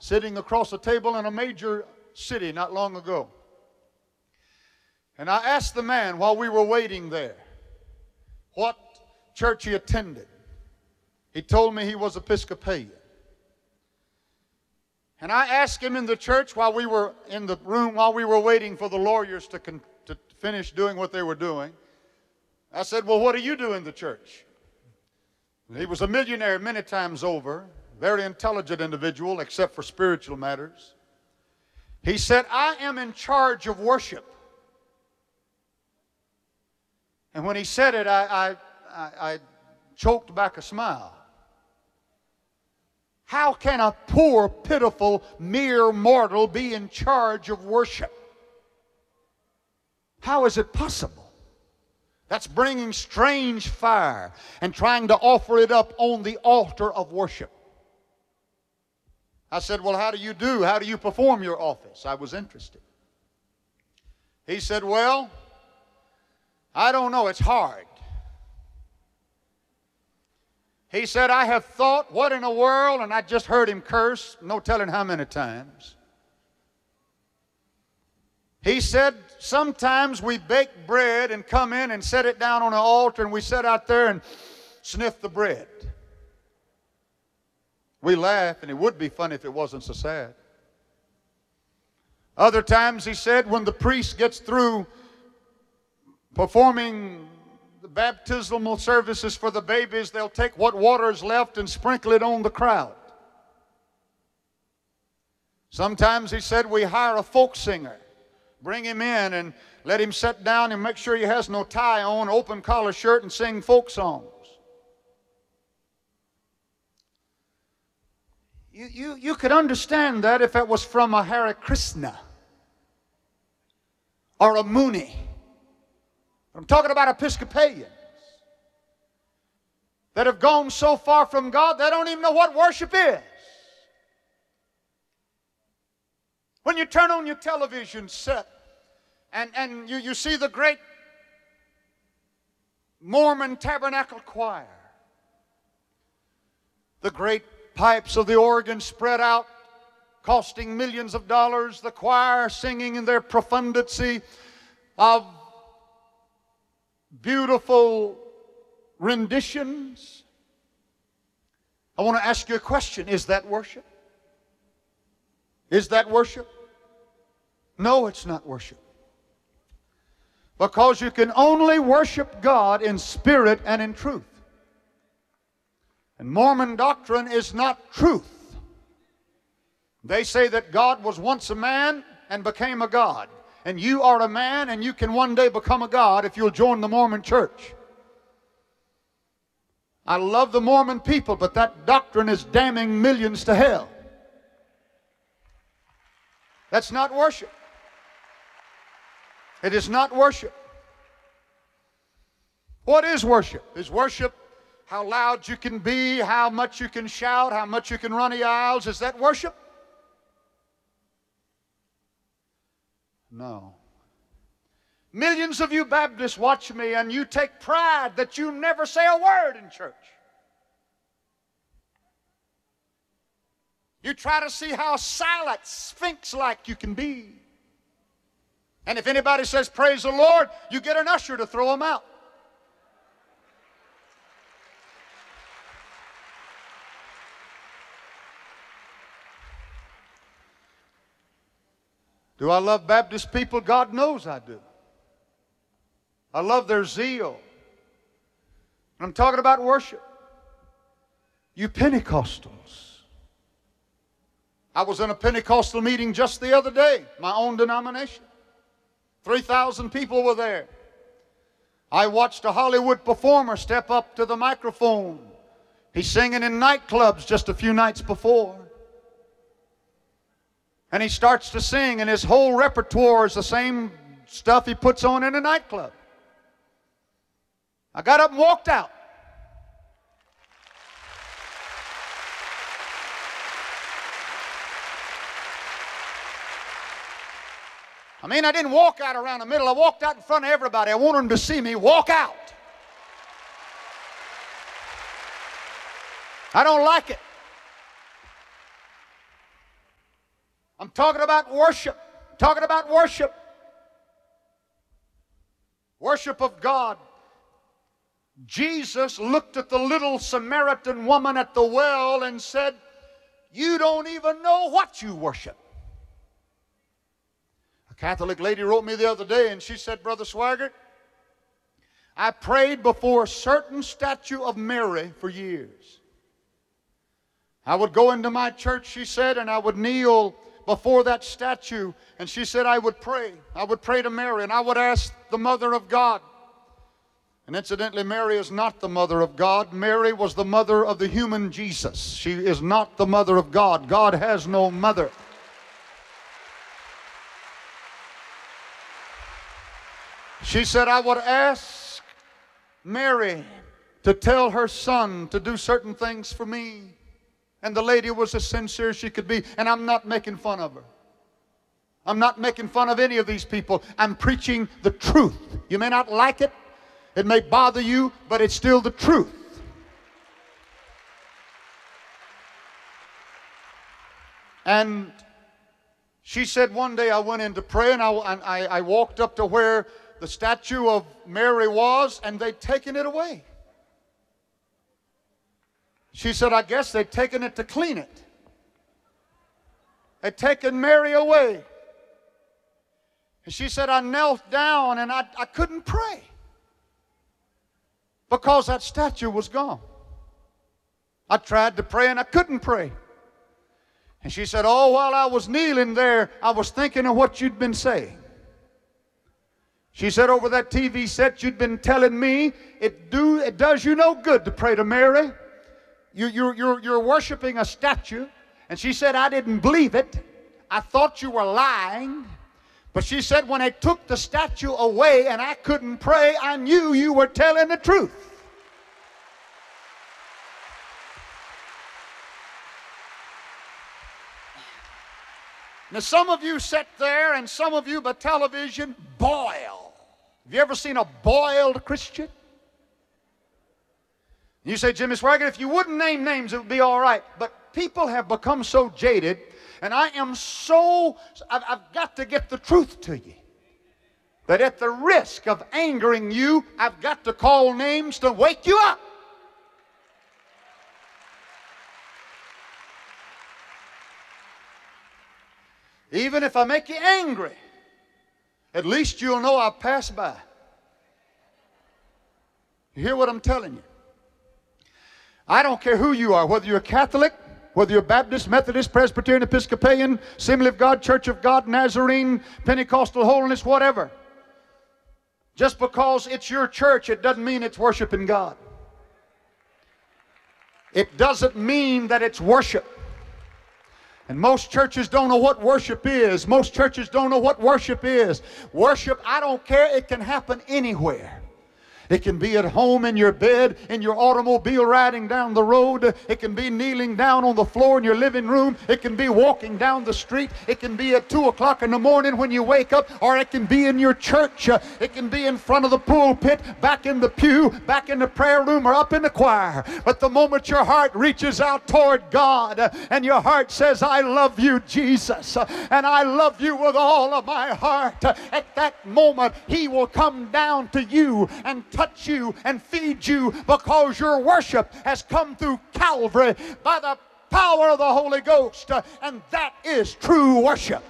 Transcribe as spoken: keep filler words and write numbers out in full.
sitting across a table in a major city not long ago. And I asked the man while we were waiting there what church he attended. He told me he was Episcopalian. And I asked him in the church while we were in the room, while we were waiting for the lawyers to, con- to finish doing what they were doing, I said, well, what do you do in the church? And he was a millionaire many times over, very intelligent individual except for spiritual matters. He said, I am in charge of worship. And when he said it, I, I, I, I choked back a smile. How can a poor, pitiful, mere mortal be in charge of worship? How is it possible? That's bringing strange fire and trying to offer it up on the altar of worship. I said, well, how do you do? How do you perform your office? I was interested. He said, well, I don't know. It's hard. He said, I have thought, what in the world? And I just heard him curse, no telling how many times. He said, sometimes we bake bread and come in and set it down on an altar, and we sit out there and sniff the bread. We laugh, and it would be funny if it wasn't so sad. Other times, he said, when the priest gets through performing the baptismal services for the babies, they'll take what water is left and sprinkle it on the crowd. Sometimes, he said, we hire a folk singer, bring him in and let him sit down and make sure he has no tie on, open collar shirt, and sing folk songs. You, you, you could understand that if it was from a Hare Krishna or a Mooney. I'm talking about Episcopalians that have gone so far from God they don't even know what worship is. When you turn on your television set and, and you, you see the great Mormon Tabernacle Choir, the great pipes of the organ spread out, costing millions of dollars, the choir singing in their profundity of beautiful renditions. I want to ask you a question. Is that worship? Is that worship? No, it's not worship. Because you can only worship God in spirit and in truth. And Mormon doctrine is not truth. They say that God was once a man and became a God. And you are a man and you can one day become a God if you'll join the Mormon church. I love the Mormon people, but that doctrine is damning millions to hell. That's not worship. It is not worship. What is worship? Is worship how loud you can be, how much you can shout, how much you can run the aisles? Is that worship? No. Millions of you Baptists watch me and you take pride that you never say a word in church. You try to see how silent, sphinx-like you can be. And if anybody says, praise the Lord, you get an usher to throw them out. Do I love Baptist people? God knows I do. I love their zeal. I'm talking about worship. You Pentecostals. I was in a Pentecostal meeting just the other day, my own denomination. three thousand people were there. I watched a Hollywood performer step up to the microphone. He's singing in nightclubs just a few nights before. And he starts to sing, and his whole repertoire is the same stuff he puts on in a nightclub. I got up and walked out. I mean, I didn't walk out around the middle. I walked out in front of everybody. I wanted them to see me walk out. I don't like it. I'm talking about worship. Talking about worship. Worship of God. Jesus looked at the little Samaritan woman at the well and said, "You don't even know what you worship." A Catholic lady wrote me the other day and she said, "Brother Swaggart, I prayed before a certain statue of Mary for years. I would go into my church," she said, "and I would kneel before that statue." And she said, "I would pray. I would pray to Mary, and I would ask the Mother of God." And incidentally, Mary is not the mother of God. Mary was the mother of the human Jesus. She is not the mother of God. God has no mother. She said, "I would ask Mary to tell her son to do certain things for me." And the lady was as sincere as she could be. And I'm not making fun of her. I'm not making fun of any of these people. I'm preaching the truth. You may not like it. It may bother you, but it's still the truth. And she said, "One day I went in to pray, and I, I, I walked up to where the statue of Mary was, and they'd taken it away." She said, "I guess they'd taken it to clean it. They'd taken Mary away." And she said, "I knelt down and I, I couldn't pray because that statue was gone. I tried to pray and I couldn't pray." And she said, "Oh, while I was kneeling there, I was thinking of what you'd been saying." She said, "Over that T V set, you'd been telling me it, do, it does you no good to pray to Mary. You, you're, you're, you're worshiping a statue." And she said, "I didn't believe it. I thought you were lying. But," she said, "when they took the statue away and I couldn't pray, I knew you were telling the truth." Now, some of you sit there and some of you by television boil. Have you ever seen a boiled Christian? You say, "Jimmy Swaggart, if you wouldn't name names, it would be all right." But people have become so jaded, and I am so, I've, I've got to get the truth to you, that at the risk of angering you, I've got to call names to wake you up. Even if I make you angry, at least you'll know I've passed by. You hear what I'm telling you? I don't care who you are, whether you're a Catholic, whether you're Baptist, Methodist, Presbyterian, Episcopalian, Assembly of God, Church of God, Nazarene, Pentecostal holiness, whatever. Just because it's your church, it doesn't mean it's worshiping God. It doesn't mean that it's worship. And most churches don't know what worship is. Most churches don't know what worship is. Worship, I don't care, it can happen anywhere. It can be at home in your bed, in your automobile riding down the road. It can be kneeling down on the floor in your living room. It can be walking down the street. It can be at two o'clock in the morning when you wake up, or it can be in your church. Uh, it can be in front of the pulpit, back in the pew, back in the prayer room, or up in the choir. But the moment your heart reaches out toward God uh, and your heart says, "I love you, Jesus, uh, and I love you with all of my heart," uh, at that moment He will come down to you and touch you and feed you, because your worship has come through Calvary by the power of the Holy Ghost, uh, and that is true worship.